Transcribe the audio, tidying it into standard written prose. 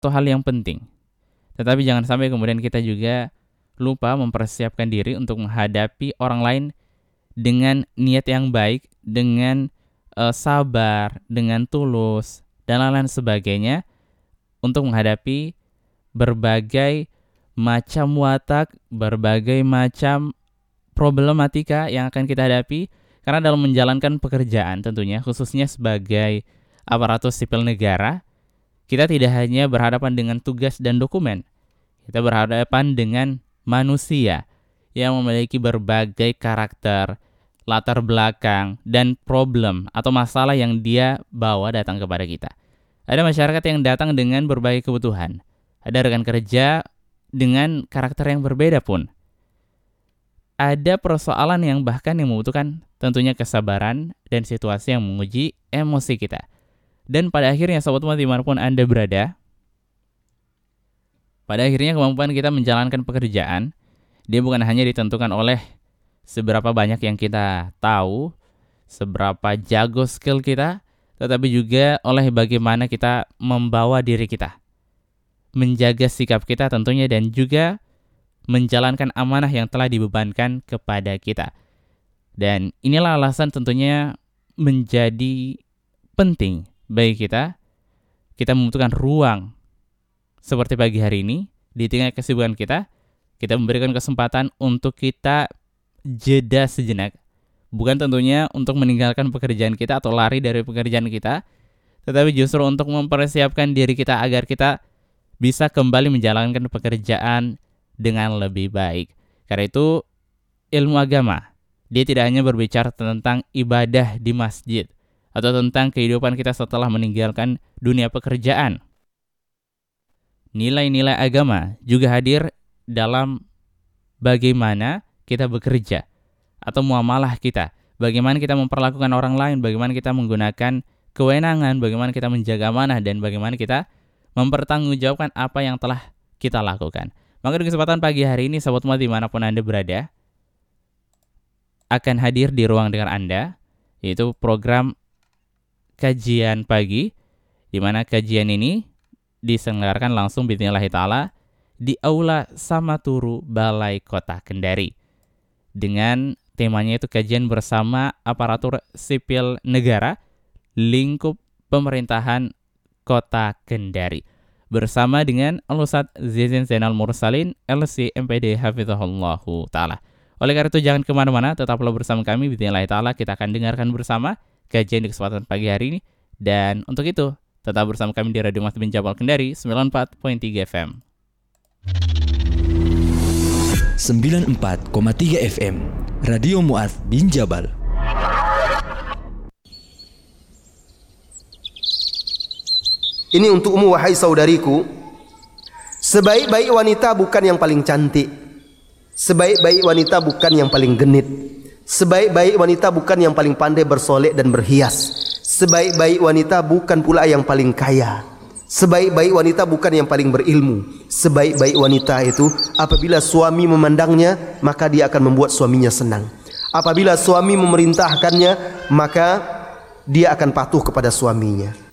hal yang penting. Tetapi jangan sampai kemudian kita juga lupa mempersiapkan diri untuk menghadapi orang lain dengan niat yang baik, dengan sabar, dengan tulus, dan lain-lain sebagainya untuk menghadapi berbagai macam watak, berbagai macam problematika yang akan kita hadapi. Karena dalam menjalankan pekerjaan tentunya, khususnya sebagai aparatur sipil negara, kita tidak hanya berhadapan dengan tugas dan dokumen. Kita berhadapan dengan manusia yang memiliki berbagai karakter, latar belakang, dan problem atau masalah yang dia bawa datang kepada kita. Ada masyarakat yang datang dengan berbagai kebutuhan. Ada rekan kerja dengan karakter yang berbeda pun. Ada persoalan yang bahkan yang membutuhkan tentunya kesabaran dan situasi yang menguji emosi kita. Dan pada akhirnya sobat umat dimanapun Anda berada, pada akhirnya kemampuan kita menjalankan pekerjaan, dia bukan hanya ditentukan oleh seberapa banyak yang kita tahu, seberapa jago skill kita, tetapi juga oleh bagaimana kita membawa diri kita, menjaga sikap kita tentunya, dan juga menjalankan amanah yang telah dibebankan kepada kita. Dan inilah alasan tentunya menjadi penting bagi kita membutuhkan ruang seperti pagi hari ini. Di tengah kesibukan kita memberikan kesempatan untuk kita jeda sejenak. Bukan tentunya untuk meninggalkan pekerjaan kita atau lari dari pekerjaan kita, tetapi justru untuk mempersiapkan diri kita agar kita bisa kembali menjalankan pekerjaan dengan lebih baik. Karena itu ilmu agama, dia tidak hanya berbicara tentang ibadah di masjid atau tentang kehidupan kita setelah meninggalkan dunia pekerjaan. Nilai-nilai agama juga hadir dalam bagaimana kita bekerja atau muamalah kita, bagaimana kita memperlakukan orang lain, bagaimana kita menggunakan kewenangan, bagaimana kita menjaga amanah, dan bagaimana kita mempertanggungjawabkan apa yang telah kita lakukan. Maka di kesempatan pagi hari ini, sahabat umat dimanapun Anda berada, akan hadir di ruang dengar Anda, yaitu program kajian pagi, di mana kajian ini diselenggarakan langsung bismillah ta'ala di Aula Samaturu Balai Kota Kendari. Dengan temanya itu kajian bersama aparatur sipil negara lingkup pemerintahan Kota Kendari. Bersama dengan Al-Ustadz Zizin Zainal Mursalin LC MPD Hafizahullahu Ta'ala. Oleh karena itu jangan kemana-mana, tetaplah bersama kami. Bismillah ta'ala kita akan dengarkan bersama kajian di kesempatan pagi hari ini. Dan untuk itu tetap bersama kami di Radio Mu'adz bin Jabal Kendari 94.3 FM. 94,3 FM Radio Mu'adz bin Jabal. Ini untukmu wahai saudariku. Sebaik-baik wanita bukan yang paling cantik. Sebaik-baik wanita bukan yang paling genit. Sebaik-baik wanita bukan yang paling pandai bersolek dan berhias. Sebaik-baik wanita bukan pula yang paling kaya. Sebaik-baik wanita bukan yang paling berilmu. Sebaik-baik wanita itu apabila suami memandangnya, maka dia akan membuat suaminya senang. Apabila suami memerintahkannya, maka dia akan patuh kepada suaminya.